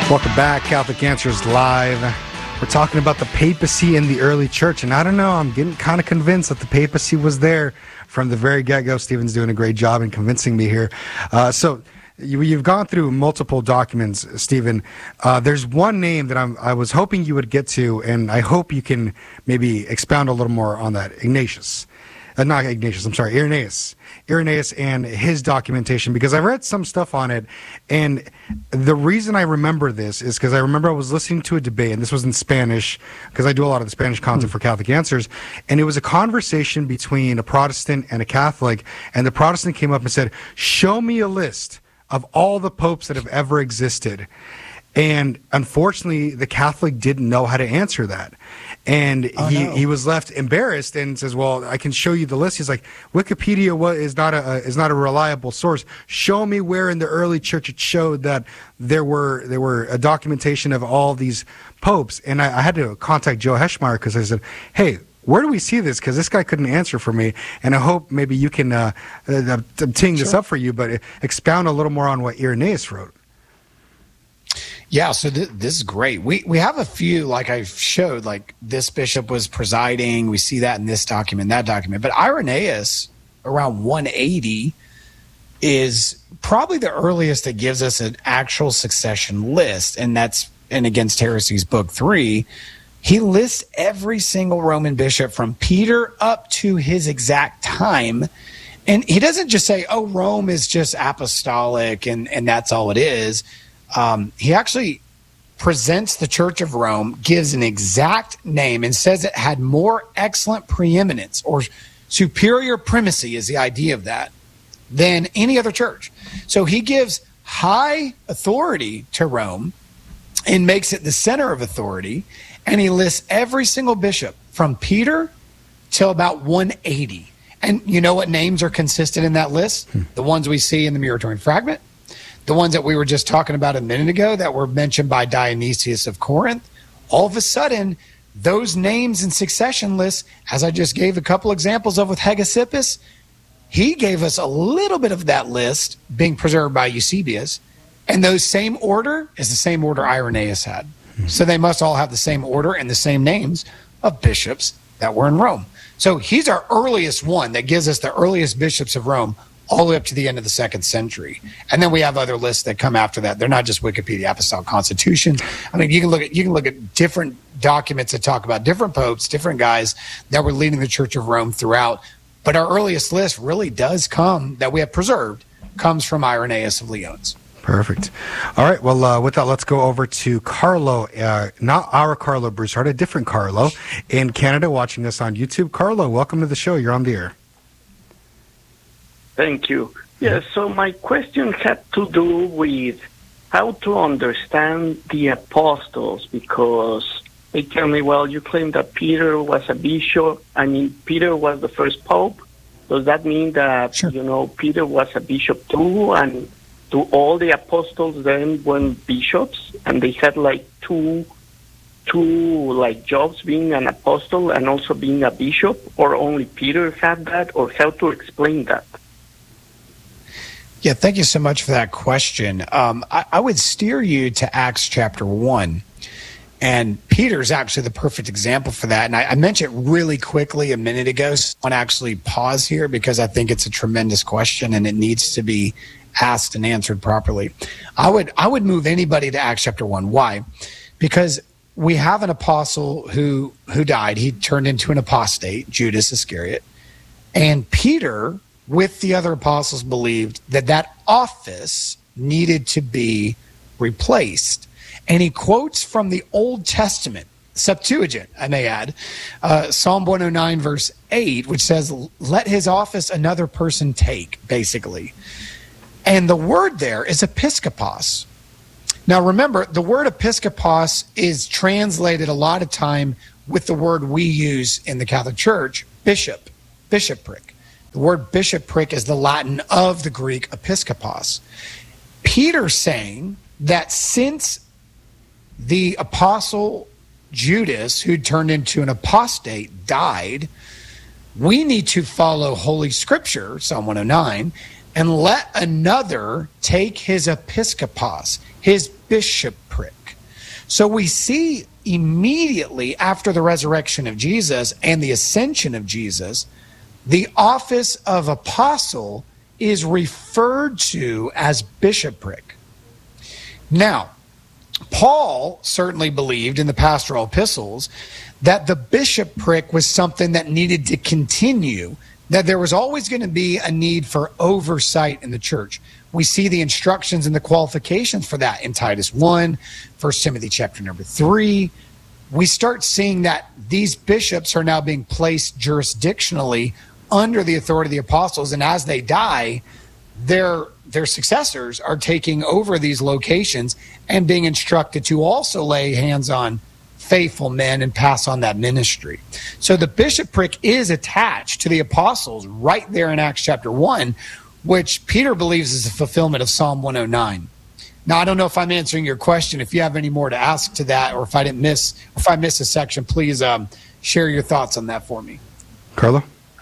Welcome back, Catholic Answers Live. We're talking about the papacy in the early church, and I don't know, I'm getting kind of convinced that the papacy was there from the very get-go. Stephen's doing a great job in convincing me here. So you've gone through multiple documents, Stephen. There's one name that I was hoping you would get to, and I hope you can maybe expound a little more on that. Irenaeus. Irenaeus and his documentation, because I've read some stuff on it, and the reason I remember this is because I remember I was listening to a debate, and this was in Spanish, because I do a lot of the Spanish content for Catholic Answers, and it was a conversation between a Protestant and a Catholic, and the Protestant came up and said, show me a list of all the popes that have ever existed. And unfortunately, the Catholic didn't know how to answer that. And he was left embarrassed and says, well, I can show you the list. He's like, Wikipedia is not a reliable source. Show me where in the early church it showed that there were a documentation of all these popes. And I had to contact Joe Heschmeyer because I said, hey, where do we see this? Because this guy couldn't answer for me. And I hope maybe you can teeing this up for you, but expound a little more on what Irenaeus wrote. Yeah, so this is great. We have a few, like I showed, like this bishop was presiding. We see that in this document, that document. But Irenaeus, around 180, is probably the earliest that gives us an actual succession list. And that's in Against Heresies, Book 3. He lists every single Roman bishop from Peter up to his exact time. And he doesn't just say, oh, Rome is just apostolic and that's all it is. He actually presents the Church of Rome, gives an exact name, and says it had more excellent preeminence or superior primacy is the idea of that than any other church. So he gives high authority to Rome and makes it the center of authority. And he lists every single bishop from Peter till about 180. And you know what names are consistent in that list? The ones we see in the Muratorian Fragment. The ones that we were just talking about a minute ago that were mentioned by Dionysius of Corinth, all of a sudden, those names in succession lists, as I just gave a couple examples of with Hegesippus, he gave us a little bit of that list being preserved by Eusebius, and those same order is the same order Irenaeus had. So they must all have the same order and the same names of bishops that were in Rome. So he's our earliest one that gives us the earliest bishops of Rome all the way up to the end of the 2nd century. And then we have other lists that come after that. They're not just Wikipedia Apostolic Constitutions. I mean, you can look at different documents that talk about different popes, different guys that were leading the Church of Rome throughout. But our earliest list really does come, that we have preserved, comes from Irenaeus of Lyons. Perfect. All right. Well, with that, let's go over to Carlo, not our Carlo Broussard, a different Carlo in Canada watching us on YouTube. Carlo, welcome to the show. You're on the air. Thank you. Yes, so my question had to do with how to understand the apostles, because they tell me, well, you claim that Peter was a bishop. I mean, Peter was the first pope. Does that mean that, Sure. Peter was a bishop too? And do all the apostles then were bishops? And they had like two jobs, being an apostle and also being a bishop? Or only Peter had that? Or how to explain that? Yeah, thank you so much for that question. I would steer you to Acts chapter 1. And Peter's actually the perfect example for that. And I mentioned it really quickly a minute ago. So I want to actually pause here because I think it's a tremendous question and it needs to be asked and answered properly. I would move anybody to Acts chapter 1. Why? Because we have an apostle who died. He turned into an apostate, Judas Iscariot. And Peter, with the other apostles, believed that office needed to be replaced. And he quotes from the Old Testament, Septuagint, I may add, Psalm 109, verse 8, which says, let his office another person take, basically. And the word there is episkopos. Now remember, the word episkopos is translated a lot of time with the word we use in the Catholic Church, bishop, bishopric. The word bishopric is the Latin of the Greek episkopos. Peter saying that since the apostle Judas, who turned into an apostate, died, we need to follow Holy Scripture, Psalm 109, and let another take his episkopos, his bishopric. So we see immediately after the resurrection of Jesus and the ascension of Jesus, the office of apostle is referred to as bishopric. Now, Paul certainly believed in the pastoral epistles that the bishopric was something that needed to continue, that there was always going to be a need for oversight in the church. We see the instructions and the qualifications for that in Titus 1, 1 Timothy chapter number 3. We start seeing that these bishops are now being placed jurisdictionally under the authority of the apostles, and as they die, their successors are taking over these locations and being instructed to also lay hands on faithful men and pass on that ministry. So the bishopric is attached to the apostles right there in Acts chapter 1, which Peter believes is a fulfillment of Psalm 109. Now, I don't know if I'm answering your question. If you have any more to ask to that, or if I miss a section, please share your thoughts on that for me. Carlo?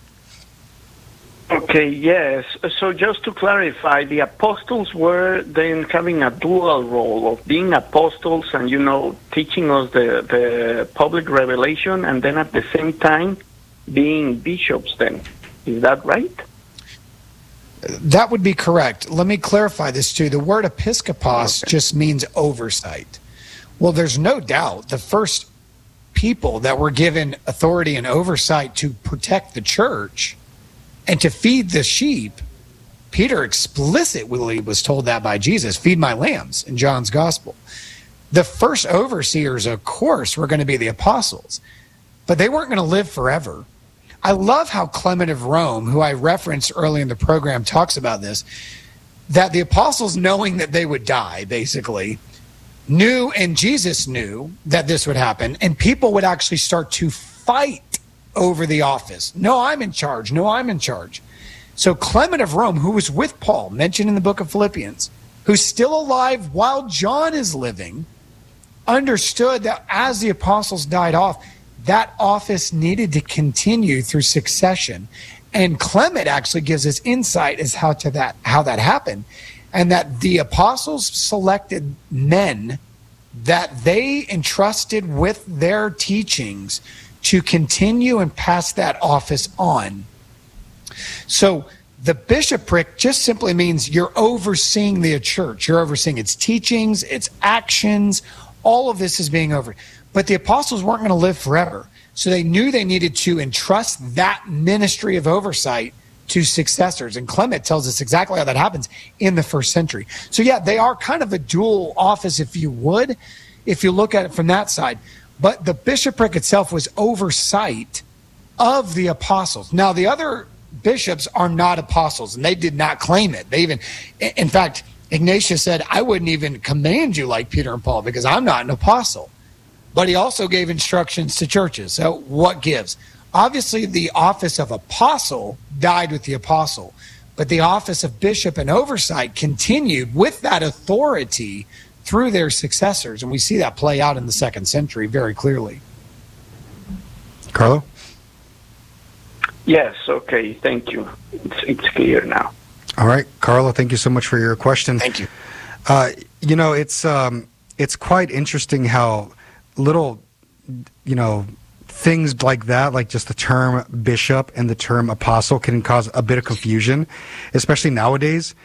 Okay, yes. So just to clarify, the apostles were then having a dual role of being apostles and, teaching us the public revelation, and then at the same time being bishops then. Is that right? That would be correct. Let me clarify this too. The word episkopos just means oversight. Well, there's no doubt the first people that were given authority and oversight to protect the church and to feed the sheep, Peter explicitly was told that by Jesus, feed my lambs, in John's gospel. The first overseers, of course, were going to be the apostles, but they weren't going to live forever. I love how Clement of Rome, who I referenced early in the program, talks about this, that the apostles, knowing that they would die, basically, knew, and Jesus knew, that this would happen, and people would actually start to fight over the office. No, I'm in charge. No, I'm in charge. So Clement of Rome, who was with Paul, mentioned in the book of Philippians, who's still alive while John is living, understood that as the apostles died off, that office needed to continue through succession. And Clement actually gives us insight as how that happened, and that the apostles selected men that they entrusted with their teachings to continue and pass that office on. So the bishopric just simply means you're overseeing the church. You're overseeing its teachings, its actions. All of this is being over. But the apostles weren't going to live forever. So they knew they needed to entrust that ministry of oversight to successors. And Clement tells us exactly how that happens in the first century. So yeah, they are kind of a dual office, if you would, if you look at it from that side. But the bishopric itself was oversight of the apostles. Now, the other bishops are not apostles, and they did not claim it. In fact, Ignatius said, I wouldn't even command you like Peter and Paul because I'm not an apostle. But he also gave instructions to churches. So what gives? Obviously, the office of apostle died with the apostle, but the office of bishop and oversight continued with that authority through their successors. And we see that play out in the second century very clearly. Carlo? Yes, okay, thank you. It's clear now. All right, Carlo, thank you so much for your question. Thank you. It's quite interesting how little, things like that, like just the term bishop and the term apostle, can cause a bit of confusion, especially nowadays.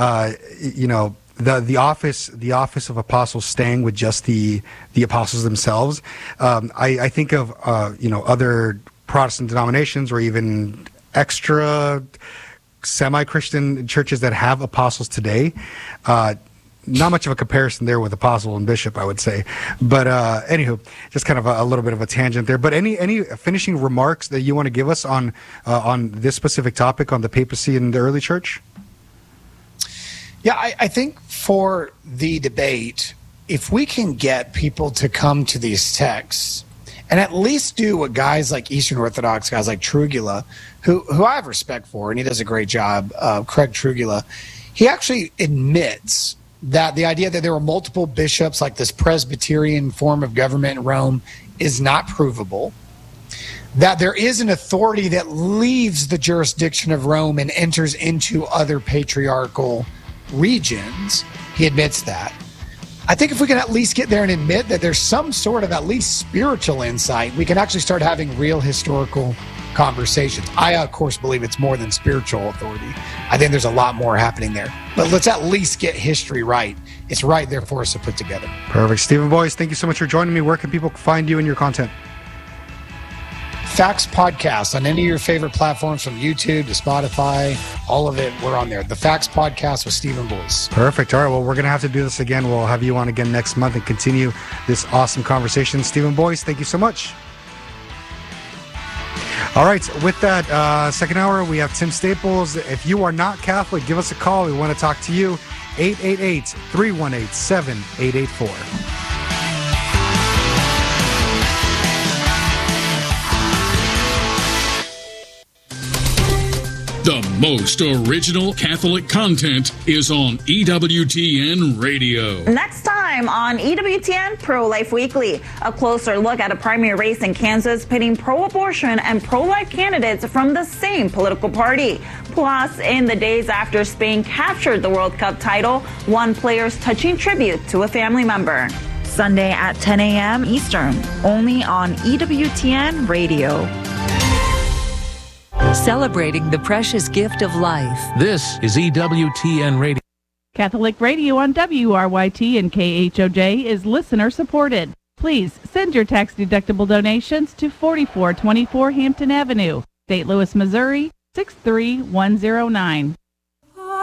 The office of apostles staying with just the apostles themselves. I think of other Protestant denominations or even extra semi-Christian churches that have apostles today. Not much of a comparison there with apostle and bishop, I would say. But anywho, just kind of a little bit of a tangent there. But any finishing remarks that you want to give us on this specific topic, on the papacy and the early church? Yeah, I think for the debate, if we can get people to come to these texts and at least do what guys like Eastern Orthodox, guys like Trugula, who I have respect for, and he does a great job, Craig Trugula, he actually admits that the idea that there were multiple bishops, like this Presbyterian form of government in Rome, is not provable. That there is an authority that leaves the jurisdiction of Rome and enters into other patriarchal regions. He admits that. I think if we can at least get there and admit that there's some sort of at least spiritual insight, we can actually start having real historical conversations. I, of course, believe it's more than spiritual authority. I think there's a lot more happening there. But let's at least get history right. It's right there for us to put together. Perfect. Stephen Boyce, thank you so much for joining me. Where can people find you and your content? Facts Podcast on any of your favorite platforms, from YouTube to Spotify, all of it, we're on there. The Facts Podcast with Stephen Boyce. Perfect. All right. Well, we're going to have to do this again. We'll have you on again next month and continue this awesome conversation. Stephen Boyce, thank you so much. All right. With that second hour, we have Tim Staples. If you are not Catholic, give us a call. We want to talk to you. 888-318-7884. The most original Catholic content is on EWTN Radio. Next time on EWTN Pro-Life Weekly, a closer look at a primary race in Kansas pitting pro-abortion and pro-life candidates from the same political party. Plus, in the days after Spain captured the World Cup title, one player's touching tribute to a family member. Sunday at 10 a.m. Eastern, only on EWTN Radio. Celebrating the precious gift of life. This is EWTN Radio. Catholic Radio on WRYT and KHOJ is listener supported. Please send your tax-deductible donations to 4424 Hampton Avenue, St. Louis, Missouri 63109.